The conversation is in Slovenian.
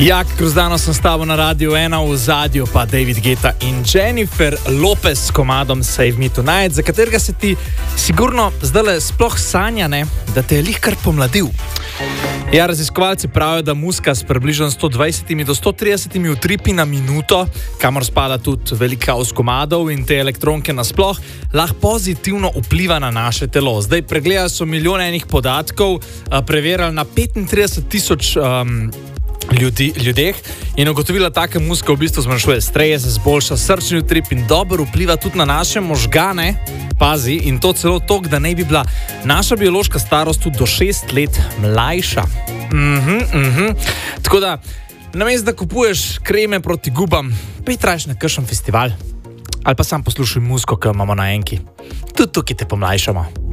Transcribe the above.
Jak Grozdano sem stavo na Radio 1, v zadju pa David Guetta in Jennifer Lopez s komadom Save Me Tonight, za katerega se ti sigurno zdaj sploh sanja, ne, da te je lih kar pomladil. Ja, raziskovalci pravijo, da muska s približno 120 do 130 utripi na minuto, kamor spada tudi velika os komadov in te elektronke nasploh, lahko pozitivno vpliva na naše telo. Zdaj pregledali so milijone enih podatkov, preverjali na 35,000 ljudeh in ugotovila, da taka muska v bistvu zmanjšuje stres, zboljša srčni utrip in dobro vpliva tudi na naše možgane. Pazi, in to celo toliko, da naj bi bila naša biološka starost tudi do 6 let mlajša. Tako da, namesto da kupuješ kreme proti gubam, pejtraš na kakšen festival ali pa sam poslušaj muziko, ki jo imamo na enki. Tudi tukaj te pomlajšamo.